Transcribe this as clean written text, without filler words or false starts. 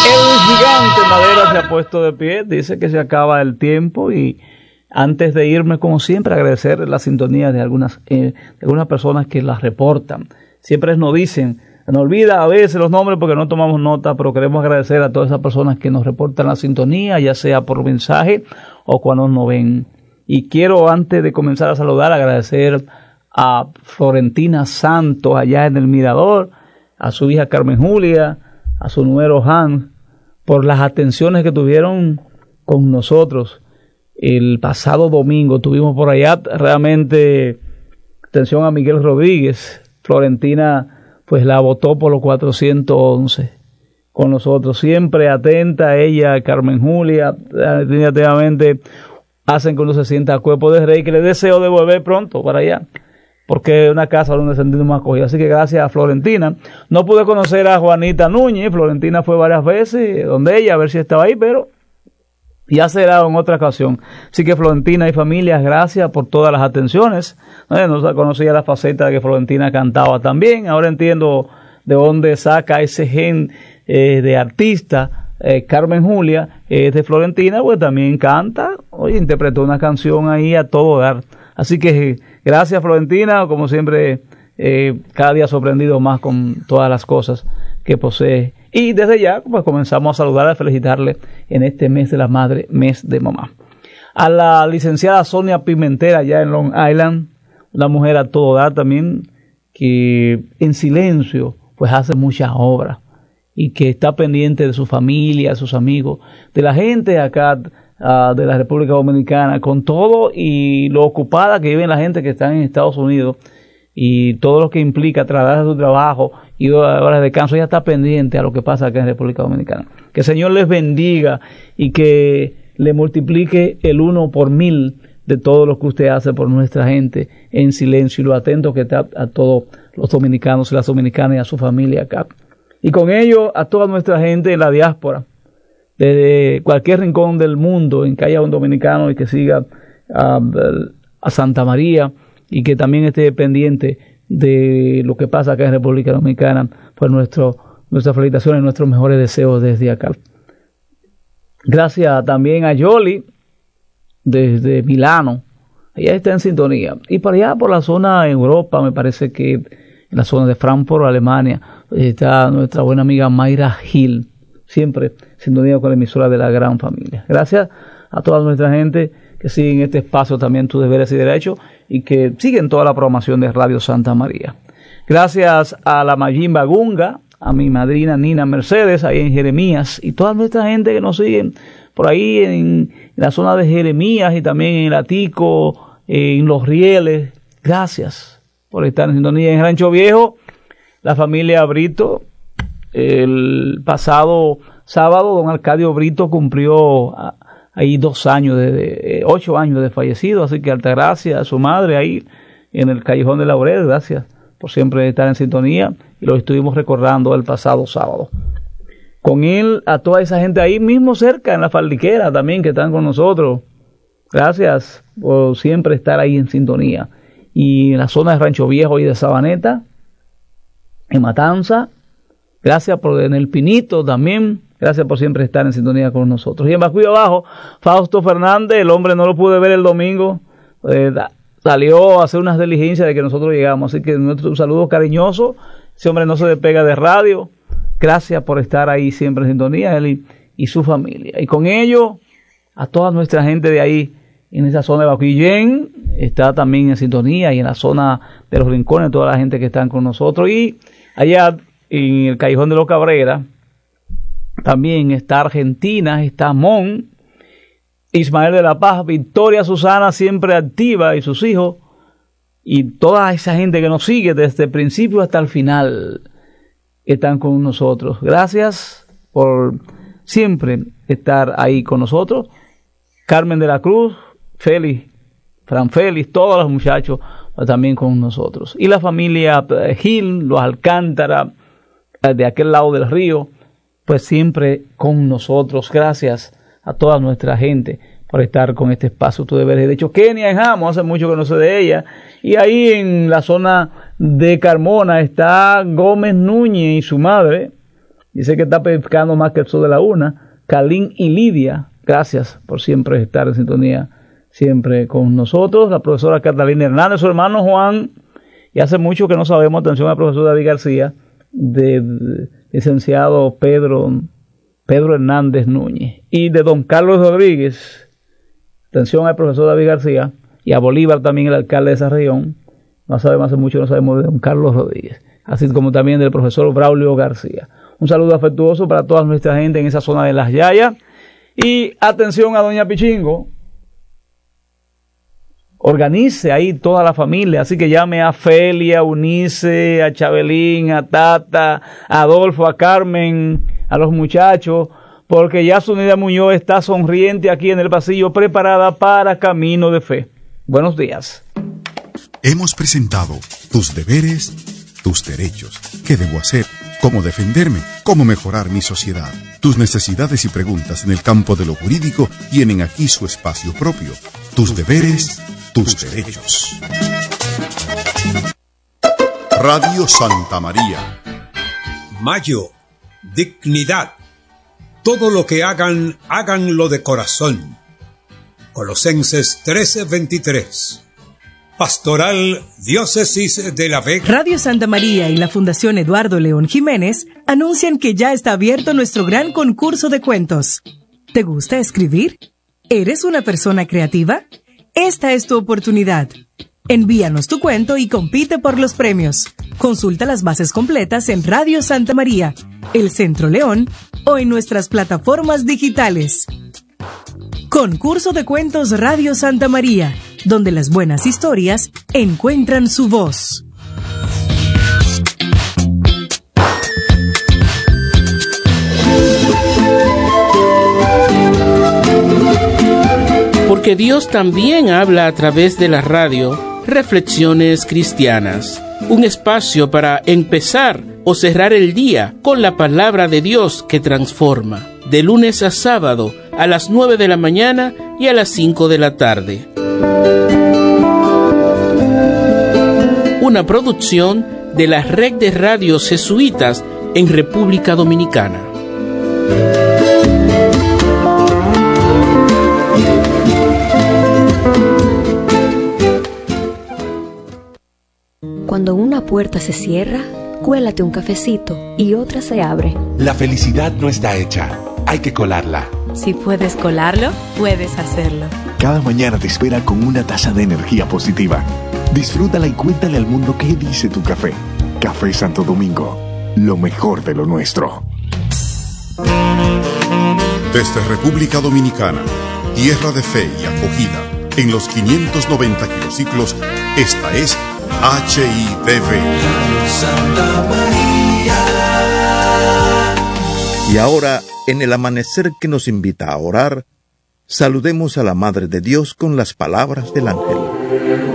El gigante Madera se ha puesto de pie, dice que se acaba el tiempo y antes de irme, como siempre, agradecer la sintonía de algunas personas que las reportan. Siempre nos dicen, nos olvida a veces los nombres porque no tomamos nota, pero queremos agradecer a todas esas personas que nos reportan la sintonía, ya sea por mensaje o cuando nos ven. Y quiero, antes de comenzar a saludar, agradecer a Florentina Santos allá en el Mirador, a su hija Carmen Julia, a su nuero Hans, por las atenciones que tuvieron con nosotros. El pasado domingo tuvimos por allá realmente atención a Miguel Rodríguez. Florentina pues la votó por los 411 con nosotros. Siempre atenta ella, Carmen Julia, definitivamente hacen que uno se sienta a cuerpo de rey, que le deseo de volver pronto para allá, porque es una casa donde sentimos acogida. Así que gracias a Florentina. No pude conocer a Juanita Núñez. Florentina fue varias veces donde ella, a ver si estaba ahí, pero ya será en otra ocasión. Así que Florentina y familias, gracias por todas las atenciones. No conocía la faceta de que Florentina cantaba también. Ahora entiendo de dónde saca ese gen de artista. Carmen Julia de Florentina, pues también canta. Oye, interpretó una canción ahí a todo dar. Así que gracias, Florentina, como siempre, cada día sorprendido más con todas las cosas que posee. Y desde ya, pues comenzamos a saludarla, a felicitarle en este mes de la madre, mes de mamá. A la licenciada Sonia Pimentera, allá en Long Island, una mujer a todo dar también, que en silencio, pues hace muchas obras y que está pendiente de su familia, de sus amigos, de la gente acá, de la República Dominicana, con todo y lo ocupada que vive la gente que está en Estados Unidos y todo lo que implica trasladar su trabajo y horas de descanso. Ella está pendiente a lo que pasa acá en República Dominicana. Que el Señor les bendiga y que le multiplique el 1 por 1000 de todo lo que usted hace por nuestra gente en silencio, y lo atento que está a todos los dominicanos y las dominicanas y a su familia acá. Y con ello a toda nuestra gente en la diáspora, desde cualquier rincón del mundo en que haya un dominicano y que siga a Santa María y que también esté pendiente de lo que pasa acá en República Dominicana, pues nuestras felicitaciones y nuestros mejores deseos desde acá. Gracias también a Yoli desde Milano, ella está en sintonía. Y para allá por la zona Europa, me parece que en la zona de Frankfurt, Alemania, está nuestra buena amiga Mayra Gil, siempre sintonía con la emisora de la gran familia. Gracias a toda nuestra gente que siguen este espacio también, Tus Deberes y Derechos, y que siguen toda la programación de Radio Santa María. Gracias a la Mayimba Gunga, a mi madrina Nina Mercedes, ahí en Jeremías, y toda nuestra gente que nos siguen por ahí en la zona de Jeremías y también en el Atico, en Los Rieles. Gracias por estar en sintonía. En Rancho Viejo, la familia Brito, el pasado sábado, don Arcadio Brito cumplió ahí 8 años de fallecido, así que Altagracia, a su madre ahí en el Callejón de Laurel, gracias por siempre estar en sintonía, y lo estuvimos recordando el pasado sábado. Con él, a toda esa gente ahí mismo cerca, en la Faldiquera también, que están con nosotros, gracias por siempre estar ahí en sintonía. Y en la zona de Rancho Viejo y de Sabaneta, en Matanza, gracias por en el Pinito también, gracias por siempre estar en sintonía con nosotros. Y en Bacuyo Abajo, Fausto Fernández, el hombre no lo pude ver el domingo, salió a hacer unas diligencias de que nosotros llegamos, así que nuestro saludo cariñoso. Ese hombre no se despega de radio. Gracias por estar ahí siempre en sintonía, él y su familia. Y con ello, a toda nuestra gente de ahí, en esa zona de Bacuillén, está también en sintonía, y en la zona de Los Rincones, toda la gente que están con nosotros. Y allá en el Callejón de los Cabrera, también está Argentina, está Mon, Ismael de la Paz, Victoria Susana siempre activa y sus hijos, y toda esa gente que nos sigue desde el principio hasta el final están con nosotros. Gracias por siempre estar ahí con nosotros. Carmen de la Cruz, Félix, Fran Félix, todos los muchachos también con nosotros. Y la familia Gil, los Alcántara, de aquel lado del río, pues siempre con nosotros. Gracias a toda nuestra gente por estar con este espacio Tu Deberes. De hecho, Kenia en Jamo, hace mucho que no sé de ella. Y ahí en la zona de Carmona está Gómez Núñez y su madre, Dice que está pescando más que el sol de la una. Kalin y Lidia, gracias por siempre estar en sintonía, siempre con nosotros. La profesora Catalina Hernández, su hermano Juan, y hace mucho que no sabemos, atención al profesor David García, de licenciado Pedro Hernández Núñez, y de don Carlos Rodríguez, atención al profesor David García, y a Bolívar también, el alcalde de esa región. No sabemos, hace mucho no sabemos de don Carlos Rodríguez, así como también del profesor Braulio García. Un saludo afectuoso para toda nuestra gente en esa zona de Las Yayas. Y atención a doña Pichingo, organice ahí toda la familia, así que llame a Felia, a Unice, a Chabelín, a Tata, a Adolfo, a Carmen, a los muchachos, porque ya Zunida Muñoz está sonriente aquí en el pasillo, preparada para Camino de Fe. Buenos días. Hemos presentado Tus deberes, tus derechos. ¿Qué debo hacer? ¿Cómo defenderme? ¿Cómo mejorar mi sociedad? Tus necesidades y preguntas en el campo de lo jurídico tienen aquí su espacio propio. Tus deberes, tus derechos. Radio Santa María. Mayo, dignidad. Todo lo que hagan, háganlo de corazón. Colosenses 13:23. Pastoral Diócesis de La Vega. Radio Santa María y la Fundación Eduardo León Jiménez anuncian que ya está abierto nuestro gran concurso de cuentos. ¿Te gusta escribir? ¿Eres una persona creativa? Esta es tu oportunidad. Envíanos tu cuento y compite por los premios. Consulta las bases completas en Radio Santa María, El Centro León o en nuestras plataformas digitales. Concurso de Cuentos Radio Santa María, donde las buenas historias encuentran su voz. Porque Dios también habla a través de la radio. Reflexiones Cristianas, un espacio para empezar o cerrar el día con la palabra de Dios que transforma, de lunes a sábado a las 9 de la mañana y a las 5 de la tarde. Una producción de la Red de Radios Jesuitas en República Dominicana. Cuando una puerta se cierra, cuélate un cafecito y otra se abre. La felicidad no está hecha, hay que colarla. Si puedes colarlo, puedes hacerlo. Cada mañana te espera con una taza de energía positiva. Disfrútala y cuéntale al mundo qué dice tu café. Café Santo Domingo, lo mejor de lo nuestro. Desde República Dominicana, tierra de fe y acogida, en los 590 kilociclos, esta es HITV. Santa María. Y ahora, en el amanecer que nos invita a orar, saludemos a la Madre de Dios con las palabras del ángel.